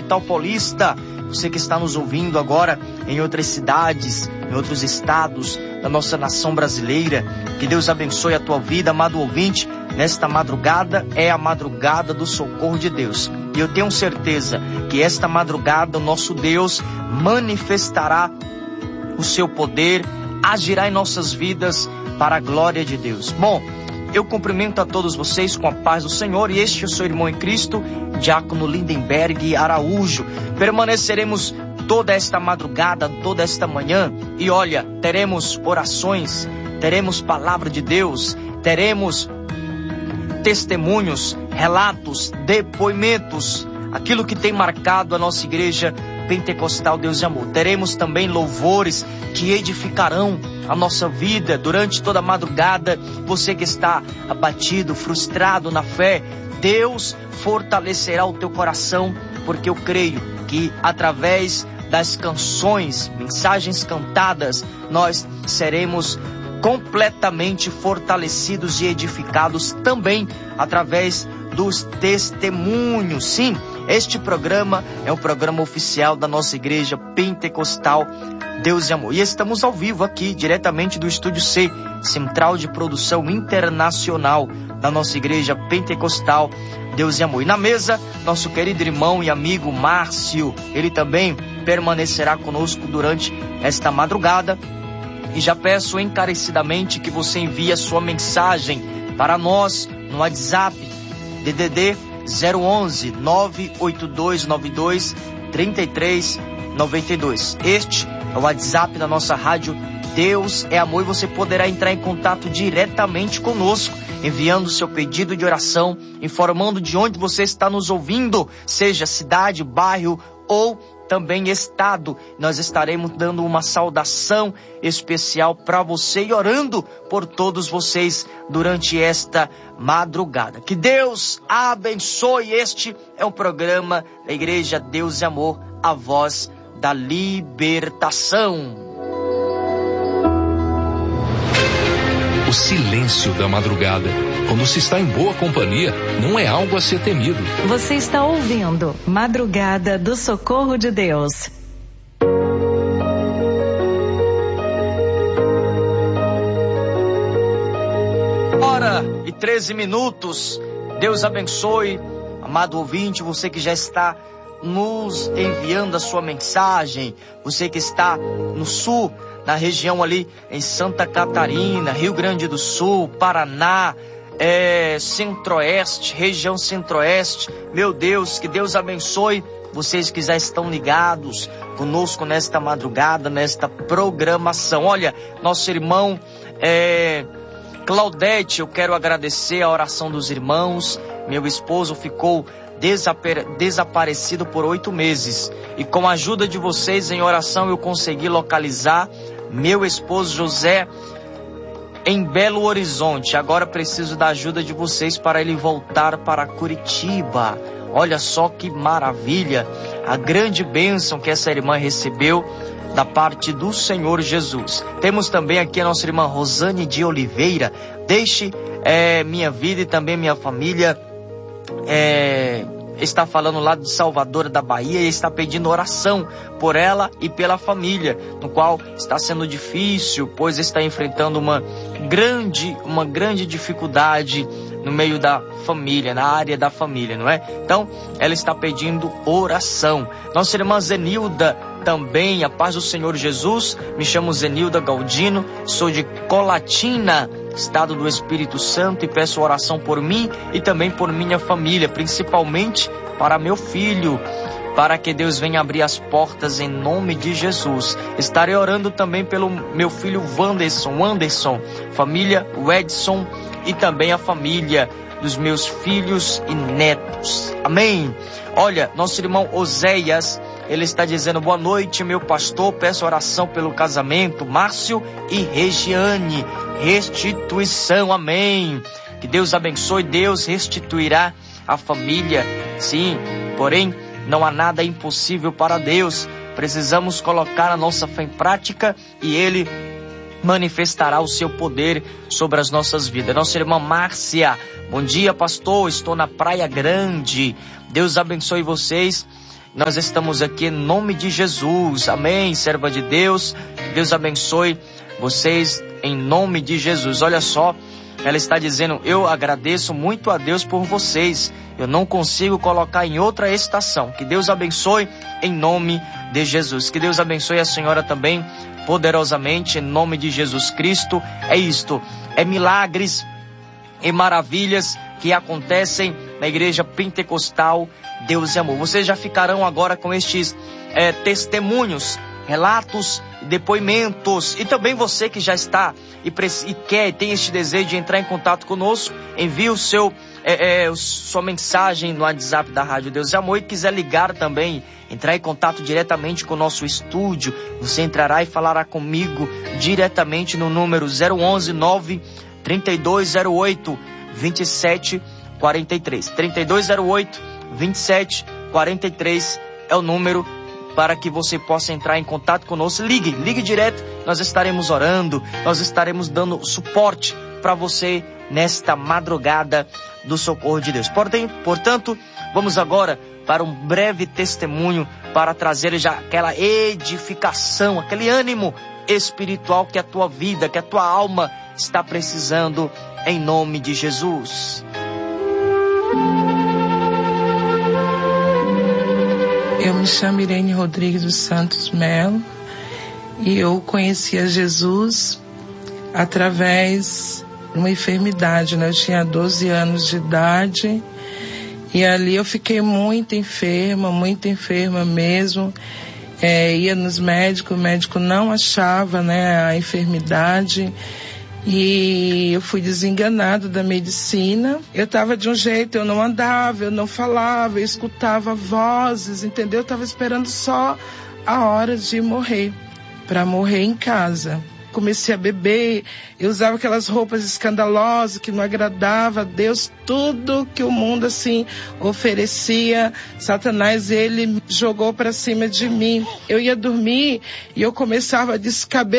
capital paulista, você que está nos ouvindo agora em outras cidades, em outros estados da nossa nação brasileira, que Deus abençoe a tua vida, amado ouvinte. Nesta madrugada é a madrugada do socorro de Deus. E eu tenho certeza que esta madrugada o nosso Deus manifestará o seu poder, agirá em nossas vidas para a glória de Deus. Bom, eu cumprimento a todos vocês com a paz do Senhor, e este é o seu irmão em Cristo, Diácono Lindenberg Araújo. Permaneceremos toda esta madrugada, toda esta manhã, e olha, teremos orações, teremos palavra de Deus, teremos testemunhos, relatos, depoimentos, aquilo que tem marcado a nossa igreja Pentecostal Deus de Amor. Teremos também louvores que edificarão a nossa vida durante toda a madrugada. Você que está abatido, frustrado na fé, Deus fortalecerá o teu coração, porque eu creio que através das canções, mensagens cantadas, nós seremos completamente fortalecidos e edificados também através dos testemunhos. Sim, este programa é um programa oficial da nossa igreja Pentecostal Deus de Amor. E estamos ao vivo aqui, diretamente do Estúdio C, Central de Produção Internacional da nossa igreja Pentecostal Deus de Amor. E na mesa, nosso querido irmão e amigo Márcio, ele também permanecerá conosco durante esta madrugada. E já peço encarecidamente que você envie a sua mensagem para nós no WhatsApp DDD 011 98292 3392. Este é o WhatsApp da nossa rádio Deus é Amor, e você poderá entrar em contato diretamente conosco, enviando seu pedido de oração, informando de onde você está nos ouvindo, seja cidade, bairro ou também estado. Nós estaremos dando uma saudação especial para você e orando por todos vocês durante esta madrugada. Que Deus abençoe. Este é um programa da Igreja Deus e Amor, a voz da libertação. O silêncio da madrugada, quando se está em boa companhia, não é algo a ser temido. Você está ouvindo Madrugada do Socorro de Deus. Hora e 13 minutos. Deus abençoe, amado ouvinte, você que já está nos enviando a sua mensagem, você que está no sul, na região ali em Santa Catarina, Rio Grande do Sul, Paraná, Centro-Oeste, região Centro-Oeste. Meu Deus, que Deus abençoe vocês que já estão ligados conosco nesta madrugada, nesta programação. Olha, nosso irmão Claudete, eu quero agradecer a oração dos irmãos. Meu esposo ficou desaparecido por 8 meses, e com a ajuda de vocês em oração eu consegui localizar meu esposo José em Belo Horizonte. Agora preciso da ajuda de vocês para ele voltar para Curitiba. Olha só que maravilha, a grande bênção que essa irmã recebeu da parte do Senhor Jesus. Temos também aqui a nossa irmã Rosane de Oliveira. Deixe minha vida e também minha família está falando lá de Salvador da Bahia e está pedindo oração por ela e pela família, no qual está sendo difícil, pois está enfrentando uma grande dificuldade no meio da família, na área da família, não é? Então, ela está pedindo oração. Nossa irmã Zenilda também, a paz do Senhor Jesus. Me chamo Zenilda Galdino, sou de Colatina, estado do Espírito Santo, e peço oração por mim e também por minha família, principalmente para meu filho, para que Deus venha abrir as portas em nome de Jesus. Estarei orando também pelo meu filho Anderson, família Edson, e também a família dos meus filhos e netos. Amém. Olha, nosso irmão Oséias, ele está dizendo: boa noite, meu pastor, peço oração pelo casamento, Márcio e Regiane, restituição, amém. Que Deus abençoe, Deus restituirá a família, sim, porém, não há nada impossível para Deus. Precisamos colocar a nossa fé em prática e Ele manifestará o seu poder sobre as nossas vidas. Nossa irmã Márcia, bom dia, pastor, estou na Praia Grande. Deus abençoe vocês nós estamos aqui em nome de Jesus. Amém, serva de Deus. Deus abençoe vocês em nome de Jesus. Olha só, ela está dizendo: eu agradeço muito a Deus por vocês. Eu não consigo colocar em outra estação. Que Deus abençoe em nome de Jesus. Que Deus abençoe a senhora também poderosamente em nome de Jesus Cristo. É isto, é milagres e maravilhas que acontecem na igreja pentecostal Deus e Amor. Vocês já ficarão agora com estes testemunhos, relatos, depoimentos. E também você que já está e quer e tem este desejo de entrar em contato conosco, envie sua mensagem no WhatsApp da Rádio Deus e Amor, e quiser ligar também, entrar em contato diretamente com o nosso estúdio, você entrará e falará comigo diretamente no número 011 93208 2743. 3208 2743 é o número para que você possa entrar em contato conosco. Ligue direto, nós estaremos orando, nós estaremos dando suporte para você nesta madrugada do socorro de Deus. Portanto, vamos agora para um breve testemunho para trazer já aquela edificação, aquele ânimo espiritual que a tua vida, que a tua alma está precisando em nome de Jesus. Eu me chamo Irene Rodrigues dos Santos Melo e eu conheci a Jesus através de uma enfermidade, né? Eu tinha 12 anos de idade e ali eu fiquei muito enferma mesmo. Ia nos médicos, o médico não achava, né, a enfermidade. E eu fui desenganado da medicina. Eu estava de um jeito, eu não andava, eu não falava, eu escutava vozes, entendeu? Eu estava esperando só a hora de morrer, para morrer em casa. Comecei a beber, eu usava aquelas roupas escandalosas que não agradavam a Deus, tudo que o mundo assim oferecia, Satanás ele jogou para cima de mim. Eu ia dormir e eu começava a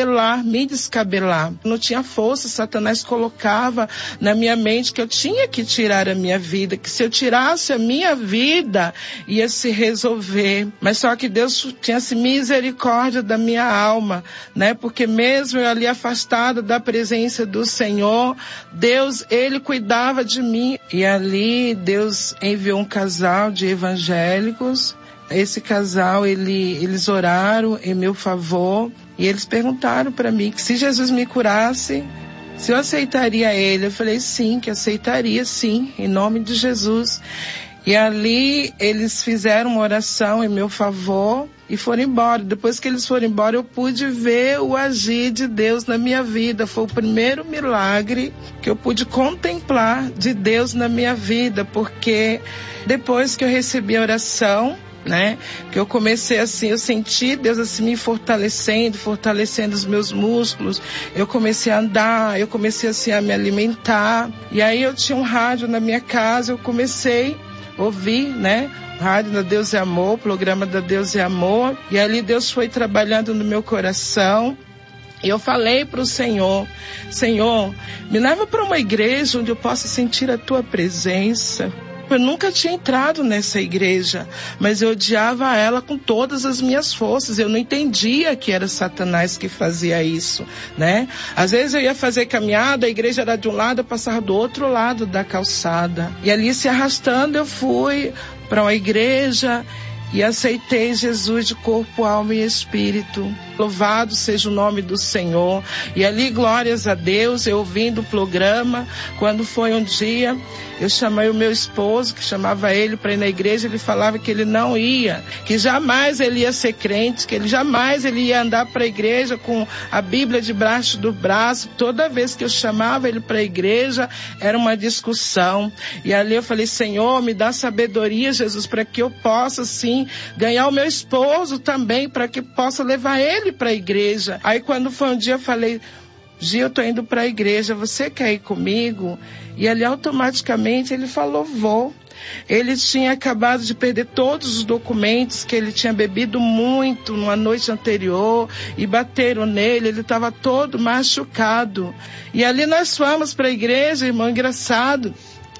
me descabelar. Não tinha força, Satanás colocava na minha mente que eu tinha que tirar a minha vida, que se eu tirasse a minha vida ia se resolver. Mas só que Deus tinha misericórdia da minha alma, né? Porque mesmo eu ali afastada da presença do Senhor, Deus, ele cuidava de mim. E ali Deus enviou um casal de evangélicos. Esse casal, eles oraram em meu favor e eles perguntaram para mim que se Jesus me curasse, se eu aceitaria ele. Eu falei sim, que aceitaria sim, em nome de Jesus. E ali eles fizeram uma oração em meu favor e foram embora. Depois que eles foram embora, eu pude ver o agir de Deus na minha vida. Foi o primeiro milagre que eu pude contemplar de Deus na minha vida, porque depois que eu recebi a oração, né, que eu comecei assim, eu senti Deus assim me fortalecendo os meus músculos. Eu comecei a andar, eu comecei assim a me alimentar. E aí eu tinha um rádio na minha casa, eu comecei a ouvir, né, rádio da Deus é Amor, programa da Deus é Amor, e ali Deus foi trabalhando no meu coração. E eu falei para o Senhor, Senhor, me leva para uma igreja onde eu possa sentir a tua presença. Eu nunca tinha entrado nessa igreja, mas eu odiava ela com todas as minhas forças. Eu não entendia que era Satanás que fazia isso, né? Às vezes eu ia fazer caminhada, a igreja era de um lado, eu passava do outro lado da calçada. E ali se arrastando eu fui para uma igreja e aceitei Jesus de corpo, alma e espírito. Louvado seja o nome do Senhor. E ali, glórias a Deus, eu ouvindo o programa, quando foi um dia, eu chamei o meu esposo, que chamava ele para ir na igreja, ele falava que ele não ia, que jamais ele ia ser crente, que ele jamais ele ia andar para a igreja com a Bíblia debaixo do braço. Toda vez que eu chamava ele para a igreja, era uma discussão. E ali eu falei, Senhor, me dá sabedoria, Jesus, para que eu possa, sim, ganhar o meu esposo também, para que possa levar ele para a igreja. Aí quando foi um dia, eu falei, Gia, eu tô indo para a igreja, você quer ir comigo? E ali automaticamente ele falou, vou. Ele tinha acabado de perder todos os documentos, que ele tinha bebido muito numa noite anterior e bateram nele, ele estava todo machucado. E ali nós fomos para a igreja, irmão, engraçado.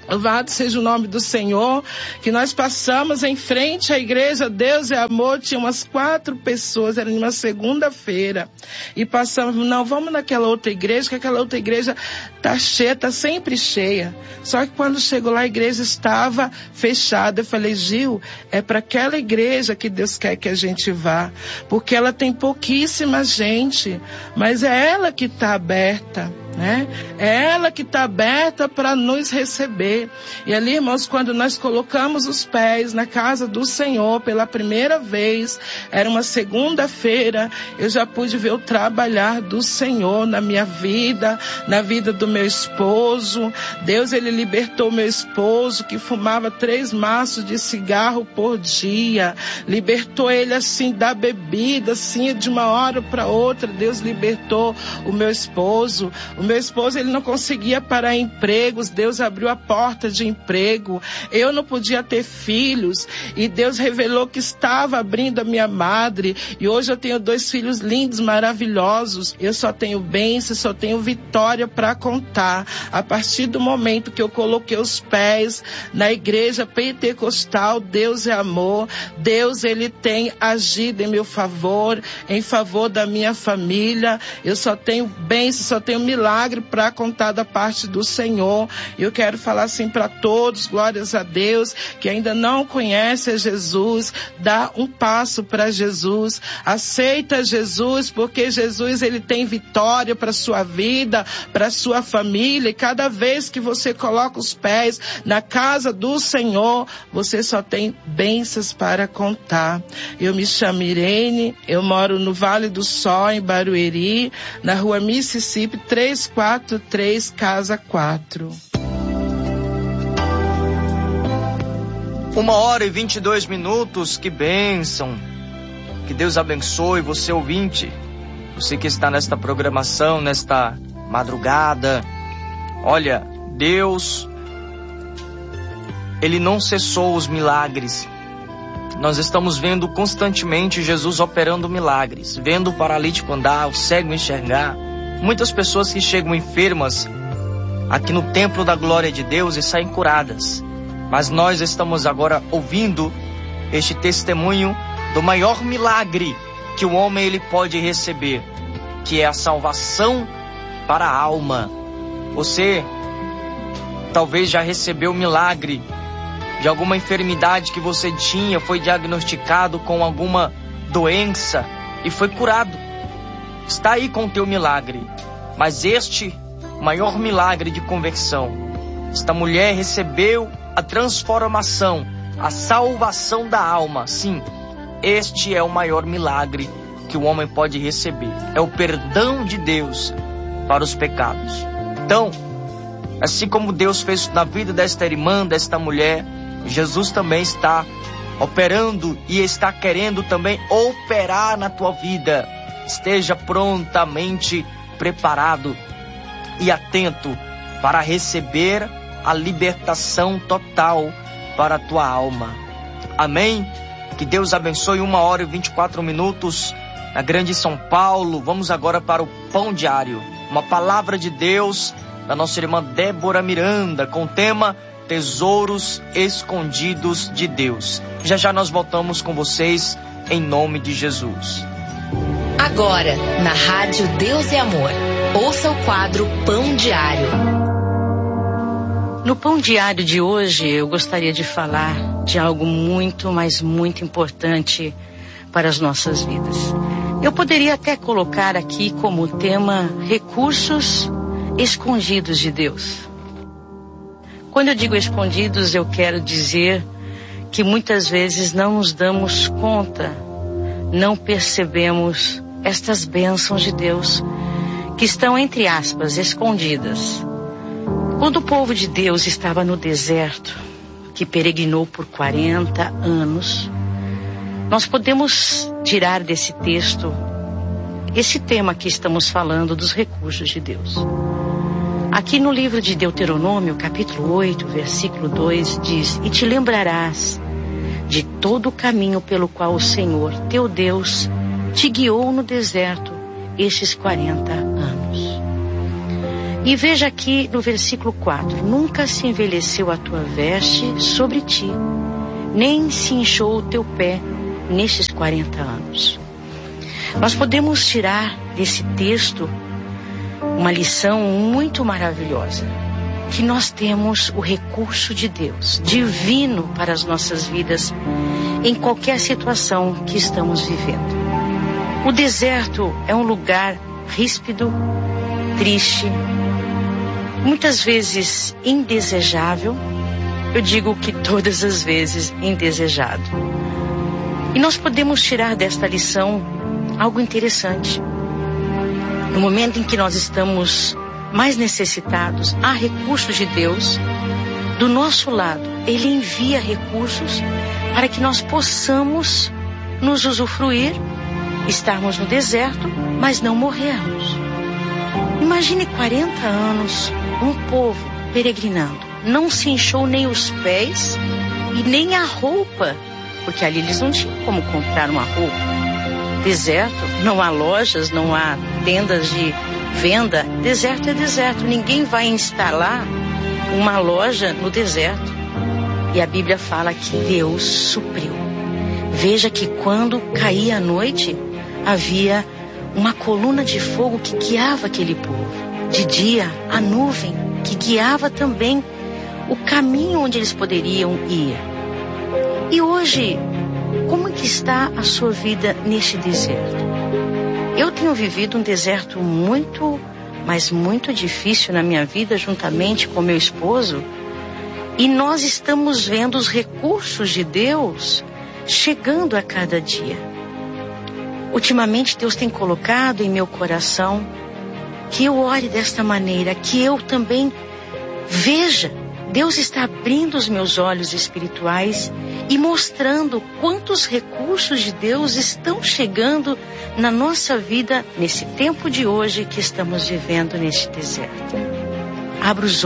Louvado seja o nome do Senhor, que nós passamos em frente à igreja Deus é Amor, tinha umas 4 pessoas, era numa segunda-feira, e passamos, não, vamos naquela outra igreja, que aquela outra igreja tá cheia, tá sempre cheia. Só que quando chegou lá, a igreja estava fechada. Eu falei, Gil, é para aquela igreja que Deus quer que a gente vá, porque ela tem pouquíssima gente, mas é ela que está aberta, né? É ela que está aberta para nos receber. E ali, irmãos, quando nós colocamos os pés na casa do Senhor pela primeira vez, era uma segunda-feira, eu já pude ver o trabalhar do Senhor na minha vida, na vida do meu esposo. Deus, ele libertou meu esposo, que fumava 3 maços de cigarro por dia, libertou ele assim da bebida, assim, de uma hora para outra. Deus libertou o meu esposo. O meu esposo, ele não conseguia parar empregos, Deus abriu a porta de emprego. Eu não podia ter filhos e Deus revelou que estava abrindo a minha madre, e hoje eu tenho 2 filhos lindos, maravilhosos. Eu só tenho bênção, só tenho vitória para contar. A partir do momento que eu coloquei os pés na igreja pentecostal Deus é Amor, Deus, ele tem agido em meu favor, em favor da minha família. Eu só tenho bênção, só tenho milagre para contar da parte do Senhor. Eu quero falar assim para todos, glórias a Deus, que ainda não conhece a Jesus, dá um passo para Jesus, aceita Jesus, porque Jesus, ele tem vitória para sua vida, para sua família, e cada vez que você coloca os pés na casa do Senhor, você só tem bênçãos para contar. Eu me chamo Irene, eu moro no Vale do Sol, em Barueri, na rua Mississippi 343, casa 4. 1h22, que bênção. Que Deus abençoe você, ouvinte, você que está nesta programação, nesta madrugada. Olha, Deus, ele não cessou os milagres. Nós estamos vendo constantemente Jesus operando milagres, vendo o paralítico andar, o cego enxergar. Muitas pessoas que chegam enfermas aqui no templo da glória de Deus e saem curadas. Mas nós estamos agora ouvindo este testemunho do maior milagre que o homem ele pode receber, que é a salvação para a alma. Você talvez já recebeu o milagre de alguma enfermidade que você tinha, foi diagnosticado com alguma doença e foi curado. Está aí com o teu milagre. Mas este maior milagre de conversão, esta mulher recebeu a transformação, a salvação da alma. Sim, este é o maior milagre que o homem pode receber. É o perdão de Deus para os pecados. Então, assim como Deus fez na vida desta irmã, desta mulher, Jesus também está operando e está querendo também operar na tua vida. Esteja prontamente preparado e atento para receber a libertação total para a tua alma. Amém? Que Deus abençoe. 1h24 na Grande São Paulo. Vamos agora para o Pão Diário. Uma palavra de Deus da nossa irmã Débora Miranda, com o tema Tesouros Escondidos de Deus. Já já nós voltamos com vocês, em nome de Jesus. Agora, na Rádio Deus é Amor, ouça o quadro Pão Diário. No Pão Diário de hoje, eu gostaria de falar de algo muito, mas muito importante para as nossas vidas. Eu poderia até colocar aqui como tema recursos escondidos de Deus. Quando eu digo escondidos, eu quero dizer que muitas vezes não nos damos conta, não percebemos estas bênçãos de Deus que estão, entre aspas, escondidas. Quando o povo de Deus estava no deserto, que peregrinou por 40 anos, nós podemos tirar desse texto esse tema que estamos falando dos recursos de Deus. Aqui no livro de Deuteronômio, capítulo 8, versículo 2, diz: E te lembrarás de todo o caminho pelo qual o Senhor, teu Deus, te guiou no deserto estes 40 anos. E veja aqui no versículo 4: nunca se envelheceu a tua veste sobre ti, nem se inchou o teu pé nestes 40 anos. Nós podemos tirar desse texto uma lição muito maravilhosa, que nós temos o recurso de Deus, divino para as nossas vidas, em qualquer situação que estamos vivendo. O deserto é um lugar ríspido, triste, muitas vezes indesejável. Eu digo que todas as vezes indesejado. E nós podemos tirar desta lição algo interessante. No momento em que nós estamos mais necessitados, há recursos de Deus do nosso lado. Ele envia recursos para que nós possamos nos usufruir, estarmos no deserto, mas não morrermos. Imagine 40 anos, um povo peregrinando. Não se inchou nem os pés e nem a roupa, porque ali eles não tinham como comprar uma roupa. Deserto, não há lojas, não há tendas de venda. Deserto é deserto. Ninguém vai instalar uma loja no deserto. E a Bíblia fala que Deus supriu. Veja que quando caía a noite, havia uma coluna de fogo que guiava aquele povo. De dia, a nuvem que guiava também o caminho onde eles poderiam ir. E hoje, como que está a sua vida neste deserto? Eu tenho vivido um deserto muito, mas muito difícil na minha vida, juntamente com meu esposo. E nós estamos vendo os recursos de Deus chegando a cada dia. Ultimamente Deus tem colocado em meu coração que eu ore desta maneira, que eu também veja. Deus está abrindo os meus olhos espirituais e mostrando quantos recursos de Deus estão chegando na nossa vida nesse tempo de hoje que estamos vivendo neste deserto. Abra os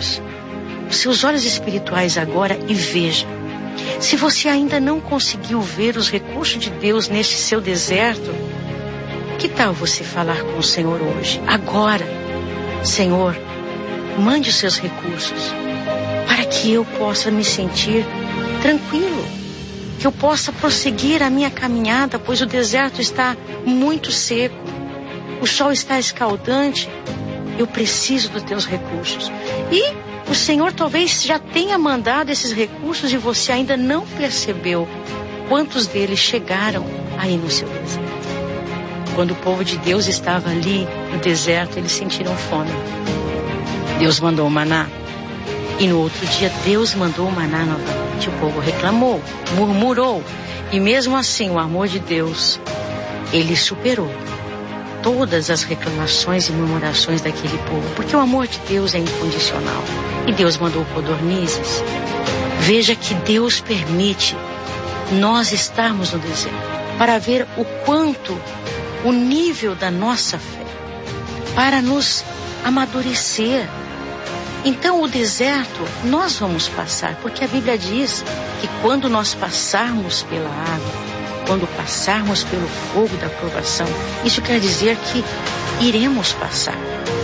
seus olhos espirituais agora e veja. Se você ainda não conseguiu ver os recursos de Deus neste seu deserto, que tal você falar com o Senhor hoje? Agora, Senhor, mande os seus recursos para que eu possa me sentir tranquilo, que eu possa prosseguir a minha caminhada, pois o deserto está muito seco, o sol está escaldante, eu preciso dos teus recursos. E o Senhor talvez já tenha mandado esses recursos e você ainda não percebeu quantos deles chegaram aí no seu deserto. Quando o povo de Deus estava ali no deserto, eles sentiram fome. Deus mandou o maná. E no outro dia Deus mandou o maná novamente. O povo reclamou, murmurou. E mesmo assim o amor de Deus, ele superou todas as reclamações e murmurações daquele povo. Porque o amor de Deus é incondicional. E Deus mandou codornizes. Veja que Deus permite nós estarmos no deserto para ver o quanto, o nível da nossa fé, para nos amadurecer. Então o deserto nós vamos passar, porque a Bíblia diz que quando nós passarmos pela água, quando passarmos pelo fogo da provação, isso quer dizer que iremos passar.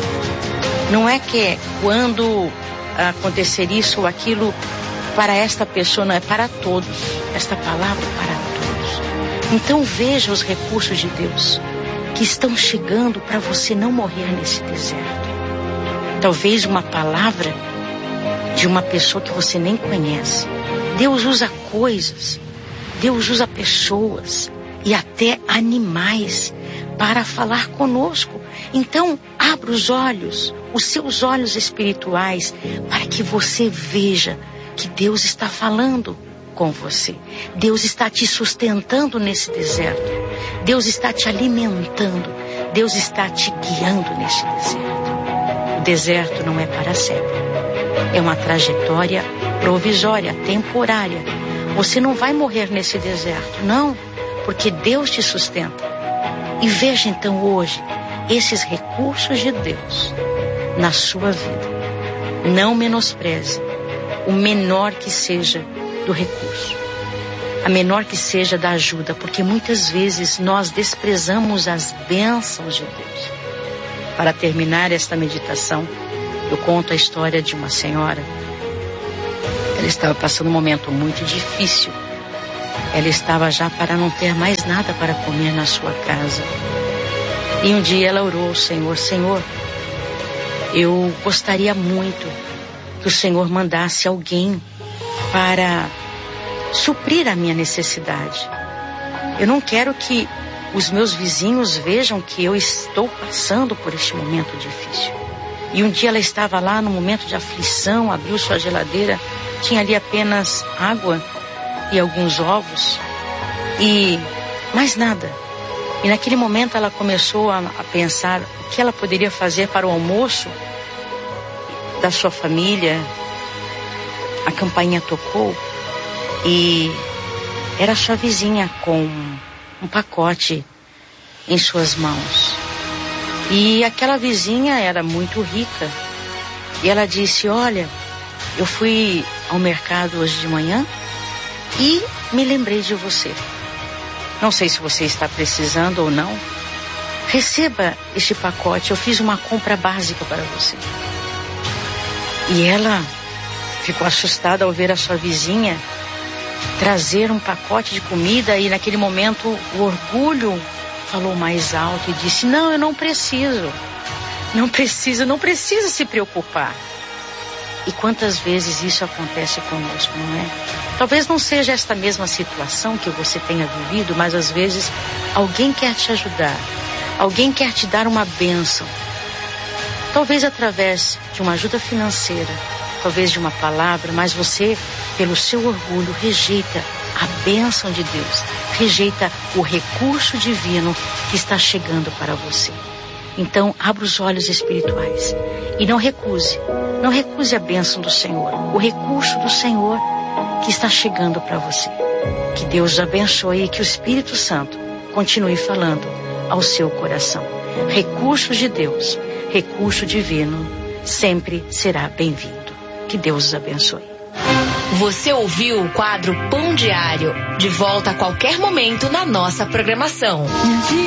Não é que quando acontecer isso ou aquilo para esta pessoa, não, é para todos. Esta palavra é para todos. Então veja os recursos de Deus que estão chegando para você não morrer nesse deserto. Talvez uma palavra de uma pessoa que você nem conhece. Deus usa coisas, Deus usa pessoas e até animais para falar conosco. Então, abra os seus olhos espirituais, para que você veja que Deus está falando com você. Deus está te sustentando nesse deserto. Deus está te alimentando. Deus está te guiando nesse deserto. O deserto não é para sempre. É uma trajetória provisória, temporária. Você não vai morrer nesse deserto, não, porque Deus te sustenta. E veja então hoje esses recursos de Deus na sua vida. Não menospreze o menor que seja do recurso, a menor que seja da ajuda, porque muitas vezes nós desprezamos as bênçãos de Deus. Para terminar esta meditação, Eu conto a história de uma senhora. Ela estava passando um momento muito difícil. Ela estava já para não ter mais nada para comer na sua casa. E um dia ela orou ao Senhor: Senhor, eu gostaria muito que o Senhor mandasse alguém para suprir a minha necessidade. Eu não quero que os meus vizinhos vejam que eu estou passando por este momento difícil. E um dia ela estava lá no momento de aflição, abriu sua geladeira, tinha ali apenas água e alguns ovos e mais nada. E naquele momento ela começou a pensar o que ela poderia fazer para o almoço da sua família. A campainha tocou e era sua vizinha com um pacote em suas mãos. E aquela vizinha era muito rica. E ela disse: olha, eu fui ao mercado hoje de manhã e me lembrei de você. Não sei se você está precisando ou não. Receba este pacote, eu fiz uma compra básica para você. E ela ficou assustada ao ver a sua vizinha trazer um pacote de comida, e naquele momento o orgulho falou mais alto e disse: não, eu não preciso. Não precisa se preocupar. E quantas vezes isso acontece conosco, não é? Talvez não seja esta mesma situação que você tenha vivido, mas às vezes alguém quer te ajudar, alguém quer te dar uma bênção. Talvez através de uma ajuda financeira, talvez de uma palavra, mas você, pelo seu orgulho, rejeita a bênção de Deus, rejeita o recurso divino que está chegando para você. Então, abra os olhos espirituais e não recuse a bênção do Senhor, o recurso do Senhor que está chegando para você. Que Deus os abençoe e que o Espírito Santo continue falando ao seu coração. Recursos de Deus, recurso divino, sempre será bem-vindo. Que Deus os abençoe. Você ouviu o quadro Pão Diário. De volta a qualquer momento na nossa programação.